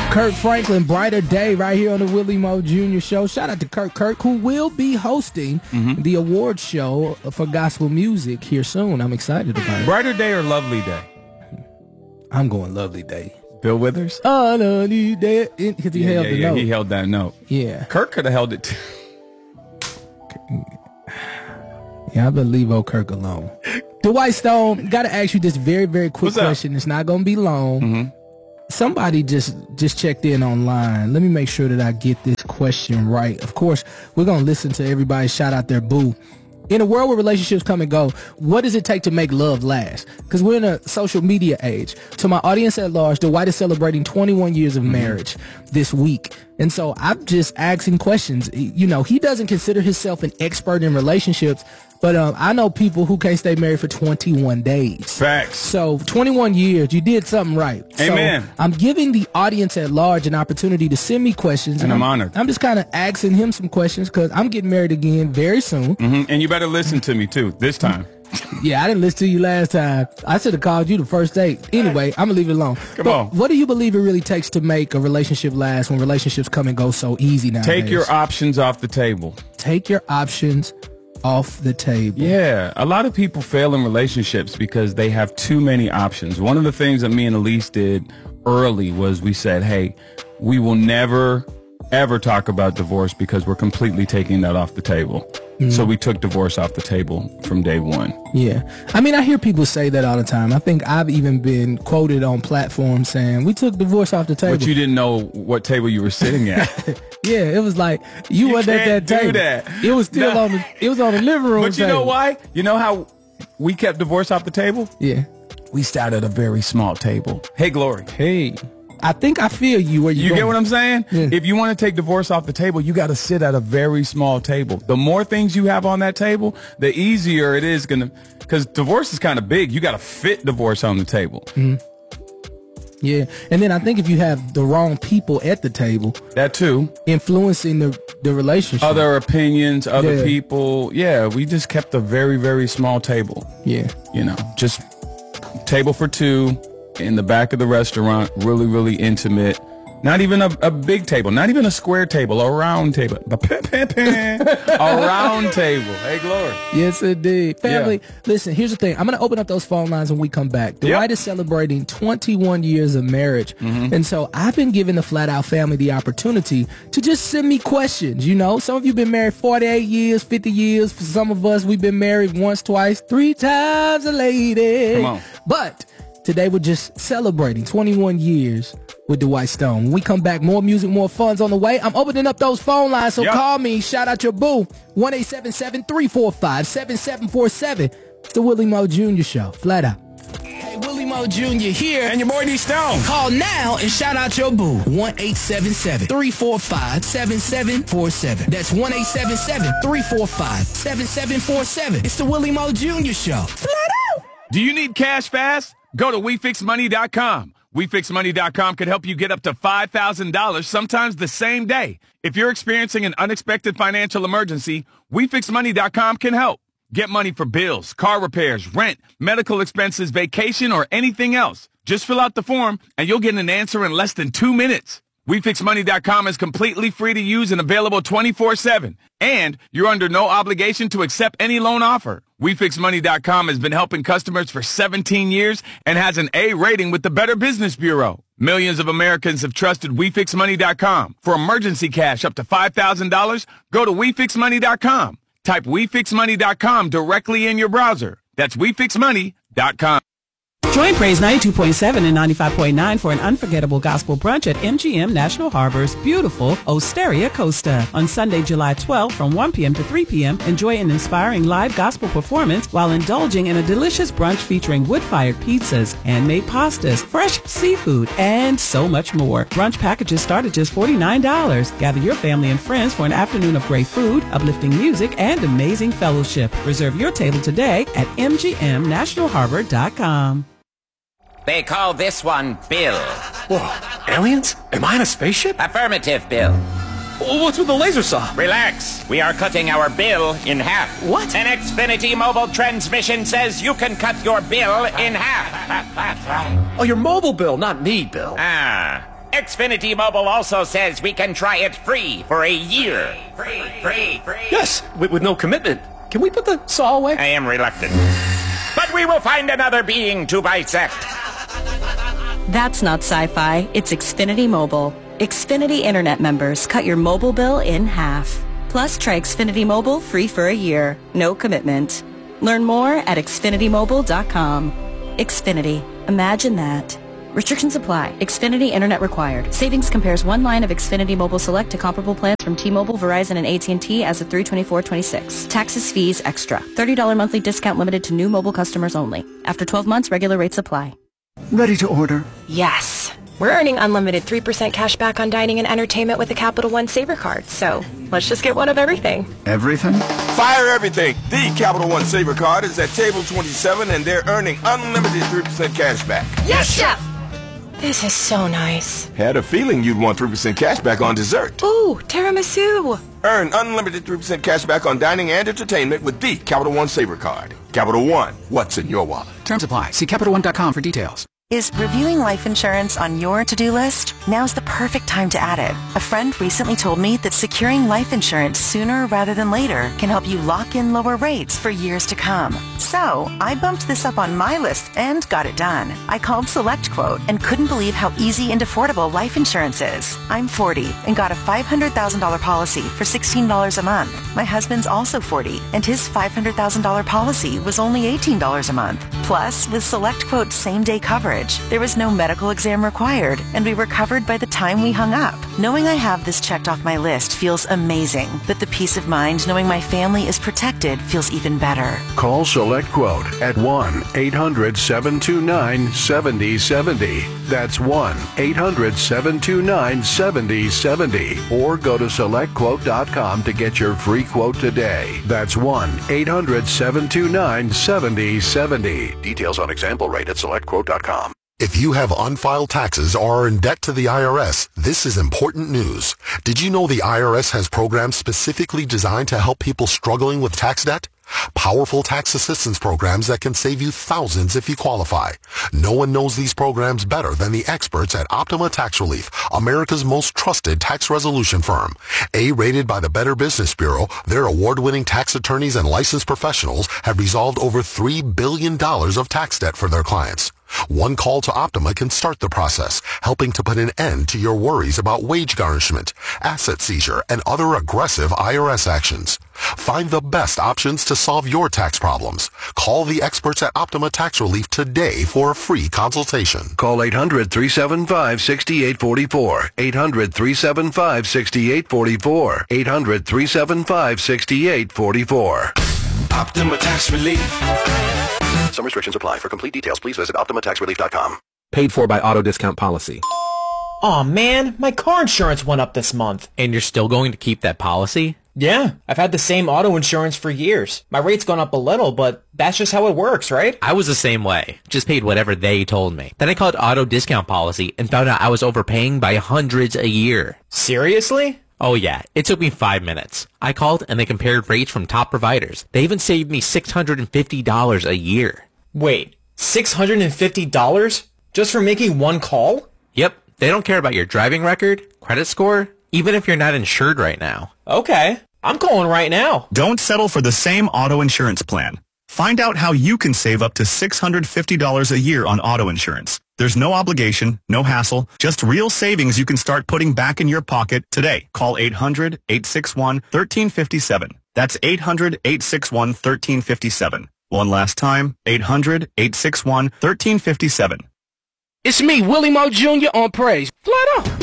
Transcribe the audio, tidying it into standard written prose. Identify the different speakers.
Speaker 1: Kirk Franklin, Brighter Day, right here on the Willie Moe Jr. Show. Shout out to Kirk, who will be hosting the award show for gospel music here soon. I'm excited about it.
Speaker 2: Brighter Day or Lovely Day?
Speaker 1: I'm going Lovely Day.
Speaker 2: Bill Withers?
Speaker 1: Oh, no, he held the note.
Speaker 2: He held that note.
Speaker 1: Yeah.
Speaker 2: Kirk could have held it too.
Speaker 1: Yeah, I better leave old Kirk alone. Dwight Stone, got to ask you this very, very quick question. It's not going to be long. Somebody just checked in online. Let me make sure that I get this question right. Of course, we're going to listen to everybody shout out their boo. In a world where relationships come and go, what does it take to make love last? Because we're in a social media age. To my audience at large, Dwight is celebrating 21 years of marriage this week. And so I'm just asking questions. You know, he doesn't consider himself an expert in relationships, but I know people who can't stay married for 21 days.
Speaker 2: Facts.
Speaker 1: So 21 years, you did something right.
Speaker 2: Amen.
Speaker 1: So I'm giving the audience at large an opportunity to send me questions.
Speaker 2: And I'm honored.
Speaker 1: I'm just kind of asking him some questions because I'm getting married again very soon.
Speaker 2: And you better listen to me too, this time.
Speaker 1: Yeah, I didn't listen to you last time. I should have called you the first date. Anyway, I'm going to leave it alone.
Speaker 2: Come on.
Speaker 1: What do you believe it really takes to make a relationship last when relationships come and go so easy nowadays?
Speaker 2: Take your options off the table.
Speaker 1: Take your options off the table.
Speaker 2: Yeah, a lot of people fail in relationships because they have too many options. One of the things that me and Elise did early was we said, hey, we will never, ever talk about divorce because we're completely taking that off the table. So we took divorce off the table from day one. Yeah.
Speaker 1: I mean, I hear people say that all the time. I think I've even been quoted on platforms saying, we took divorce off the table.
Speaker 2: But you didn't know what table you were sitting at.
Speaker 1: Yeah, it was like, you wasn't at that table.
Speaker 2: That.
Speaker 1: It was still on the living room
Speaker 2: But you
Speaker 1: table.
Speaker 2: know why? You know how we kept divorce off the table?
Speaker 1: Yeah.
Speaker 2: We sat at a very small table. Hey, Glory.
Speaker 1: Hey. I think I feel you where
Speaker 2: you get what I'm saying? Yeah. If you want to take divorce off the table, you got to sit at a very small table. The more things you have on that table, the easier it is going to, because divorce is kind of big. You got to fit divorce on the table.
Speaker 1: Yeah. And then I think if you have the wrong people at the table,
Speaker 2: that too,
Speaker 1: influencing the relationship,
Speaker 2: other opinions, other people. Yeah. We just kept a very, very small table.
Speaker 1: Yeah.
Speaker 2: You know, just table for two. In the back of the restaurant, really, really intimate. Not even a big table, not even a square table, a round table. A round table. Hey, Glory.
Speaker 1: Yes, indeed. Family, listen, here's the thing. I'm going to open up those phone lines when we come back. Dwight is celebrating 21 years of marriage. And so I've been giving the Flat Out family the opportunity to just send me questions. You know, some of you have been married 48 years, 50 years. For some of us, we've been married once, twice, 3 times a lady.
Speaker 2: Come on.
Speaker 1: But today we're just celebrating 21 years with Dwight Stone. When we come back, more music, more fun's on the way. I'm opening up those phone lines, so call me. Shout out your boo. 1-877-345-7747. It's the Willie Moe Jr. Show. Flat Out. Hey, Willie Moe Jr. here.
Speaker 2: And your boy D Stone.
Speaker 1: Call now and shout out your boo. 1-877-345-7747. That's 1-877-345-7747. It's the Willie Moe Jr. Show. Flat out.
Speaker 2: Do you need cash fast? Go to WeFixMoney.com. WeFixMoney.com can help you get up to $5,000 sometimes the same day. If you're experiencing an unexpected financial emergency, WeFixMoney.com can help. Get money for bills, car repairs, rent, medical expenses, vacation, or anything else. Just fill out the form and you'll get an answer in less than 2 minutes. WeFixMoney.com is completely free to use and available 24/7. And you're under no obligation to accept any loan offer. WeFixMoney.com has been helping customers for 17 years and has an A rating with the Better Business Bureau. Millions of Americans have trusted WeFixMoney.com. For emergency cash up to $5,000, go to WeFixMoney.com. Type WeFixMoney.com directly in your browser. That's WeFixMoney.com.
Speaker 3: Join Praise 92.7 and 95.9 for an unforgettable gospel brunch at MGM National Harbor's beautiful Osteria Costa. On Sunday, July 12th from 1 p.m. to 3 p.m., enjoy an inspiring live gospel performance while indulging in a delicious brunch featuring wood-fired pizzas, handmade pastas, fresh seafood, and so much more. Brunch packages start at just $49. Gather your family and friends for an afternoon of great food, uplifting music, and amazing fellowship. Reserve your table today at mgmnationalharbor.com.
Speaker 4: They call this one Bill.
Speaker 5: Whoa, aliens? Am I in a spaceship?
Speaker 4: Affirmative, Bill.
Speaker 5: What's with the laser saw?
Speaker 4: Relax. We are cutting our bill in half.
Speaker 5: What?
Speaker 4: An Xfinity mobile transmission says you can cut your bill in half.
Speaker 5: Oh, your mobile bill, not me, Bill.
Speaker 4: Ah, Xfinity Mobile also says we can try it free for a year. Free.
Speaker 5: Yes, with no commitment. Can we put the saw away?
Speaker 4: I am reluctant. But we will find another being to bisect.
Speaker 6: That's not sci-fi. It's Xfinity Mobile. Xfinity Internet members cut your mobile bill in half. Plus, try Xfinity Mobile free for a year. No commitment. Learn more at XfinityMobile.com. Xfinity. Imagine that. Restrictions apply. Xfinity Internet required. Savings compares one line of Xfinity Mobile Select to comparable plans from T-Mobile, Verizon, and AT&T as of 3/24/26. Taxes, fees, extra. $30 monthly discount limited to new mobile customers only. After 12 months, regular rates apply.
Speaker 7: Ready to order?
Speaker 8: Yes. We're earning unlimited 3% cash back on dining and entertainment with a Capital One Saver card, so let's just get one of everything.
Speaker 7: Everything?
Speaker 9: Fire everything! The Capital One Saver card is at table 27 and they're earning unlimited 3% cash back.
Speaker 8: Yes, Chef! This is so nice.
Speaker 9: Had a feeling you'd want 3% cash back on dessert.
Speaker 8: Ooh, tiramisu!
Speaker 9: Earn unlimited 3% cash back on dining and entertainment with the Capital One Saver card. Capital One, what's in your wallet?
Speaker 10: Terms apply. See CapitalOne.com for details.
Speaker 11: Is reviewing life insurance on your to-do list? Now's the perfect time to add it. A friend recently told me that securing life insurance sooner rather than later can help you lock in lower rates for years to come. So, I bumped this up on my list and got it done. I called SelectQuote and couldn't believe how easy and affordable life insurance is. I'm 40 and got a $500,000 policy for $16 a month. My husband's also 40 and his $500,000 policy was only $18 a month. Plus, with SelectQuote's same-day coverage, there was no medical exam required, and we were covered by the time we hung up. Knowing I have this checked off my list feels amazing, but the peace of mind knowing my family is protected feels even better.
Speaker 12: Call SelectQuote at 1-800-729-7070. That's 1-800-729-7070. Or go to SelectQuote.com to get your free quote today. That's 1-800-729-7070. Details on example rate at SelectQuote.com.
Speaker 13: If you have unfiled taxes or are in debt to the IRS, this is important news. Did you know the IRS has programs specifically designed to help people struggling with tax debt? Powerful tax assistance programs that can save you thousands if you qualify. No one knows these programs better than the experts at Optima Tax Relief, America's most trusted tax resolution firm. A-rated by the Better Business Bureau, their award-winning tax attorneys and licensed professionals have resolved over $3 billion of tax debt for their clients. One call to Optima can start the process, helping to put an end to your worries about wage garnishment, asset seizure, and other aggressive IRS actions. Find the best options to solve your tax problems. Call the experts at Optima Tax Relief today for a free consultation.
Speaker 12: Call 800-375-6844. 800-375-6844. 800-375-6844.
Speaker 9: Optima Tax Relief.
Speaker 12: Some restrictions apply. For complete details, please visit OptimaTaxRelief.com.
Speaker 14: Paid for by Auto Discount Policy.
Speaker 15: Aw, man, my car insurance went up this month.
Speaker 16: And you're still going to keep that policy?
Speaker 15: Yeah, I've had the same auto insurance for years. My rate's gone up a little, but that's just how it works, right?
Speaker 16: I was the same way. Just paid whatever they told me. Then I called Auto Discount Policy and found out I was overpaying by hundreds a year.
Speaker 15: Seriously?
Speaker 16: Oh yeah, it took me 5 minutes. I called and they compared rates from top providers. They even saved me $650 a year.
Speaker 15: Wait, $650? Just for making one call?
Speaker 16: Yep, they don't care about your driving record, credit score, even if you're not insured right now.
Speaker 15: Okay, I'm calling right now.
Speaker 17: Don't settle for the same auto insurance plan. Find out how you can save up to $650 a year on auto insurance. There's no obligation, no hassle, just real savings you can start putting back in your pocket today. Call 800-861-1357. That's 800-861-1357. One last time, 800-861-1357.
Speaker 1: It's me, Willie Moe Jr. on Praise. Flat out.